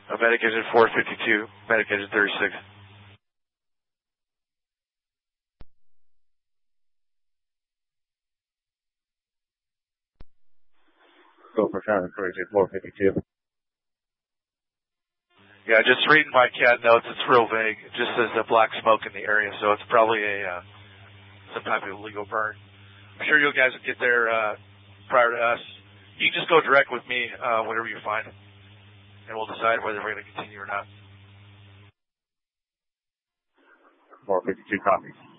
Medic engine 452, medic engine 36. Go for China 452. Yeah, just reading my CAD notes, it's real vague. It just says a black smoke in the area, so it's probably some type of illegal burn. I'm sure you guys will get there prior to us. You can just go direct with me, whatever you find, and we'll decide whether we're going to continue or not. 452 copies.